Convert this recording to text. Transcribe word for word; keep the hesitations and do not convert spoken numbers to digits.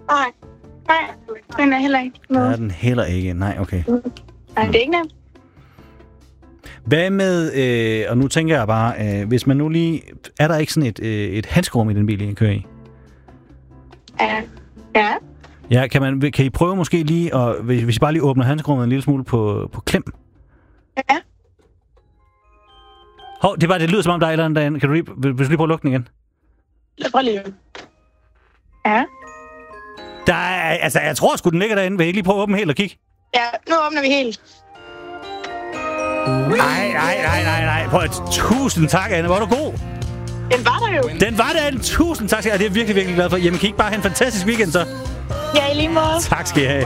Nej. Nej, den er heller ikke noget. Der er den heller ikke. Nej, okay. Mm. Nej, det er ikke nemt. Hvad med, øh, og nu tænker jeg bare, øh, hvis man nu lige... Er der ikke sådan et, øh, et handskerum i den bil, I kører i? Ja. Ja. Ja, kan, man, kan I prøve måske lige, og hvis, hvis I bare lige åbner handskerummet en lille smule på, på klem? Ja. Hov, det er bare, det lyder som om, der er et eller andet derinde. Kan du lige, vil, vil du lige prøve at lukke den igen? Prøv lige. Ja. Der er, altså, jeg tror sgu, den ligger derinde. Vil I ikke lige prøve at åbne helt og kigge? Ja, nu åbner vi helt. Nej, nej, nej, nej, nej. Prøv at, tusind tak, Anne. Var du god? Den var der jo. Den var der, Anne. Tusind tak. Og det er jeg virkelig, virkelig glad for. Jamen, kan I ikke bare have en fantastisk weekend, så? Ja, i lige måde. Tak skal I have.